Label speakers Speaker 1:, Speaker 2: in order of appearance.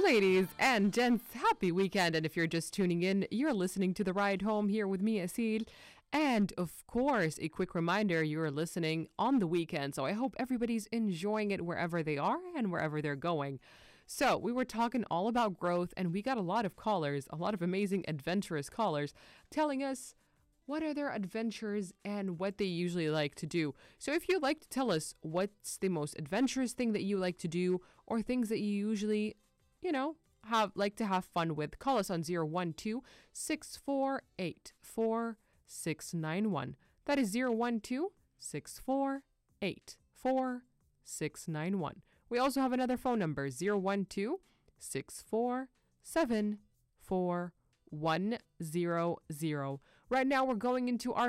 Speaker 1: Ladies and gents, happy weekend. And if you're just tuning in, you're listening to The Ride Home here with me, Asil. And of course, a quick reminder, you're listening on the weekend. So I hope everybody's enjoying it wherever they are and wherever they're going. So we were talking all about growth, and we got a lot of callers, a lot of amazing, adventurous callers telling us what are their adventures and what they usually like to do. So if you'd like to tell us what's the most adventurous thing that you like to do, or things that you usually, like to have fun with, call us on 012-648-4691. That is 012-648-4691. We also have another phone number, 012-647-4100. Right now we're going into our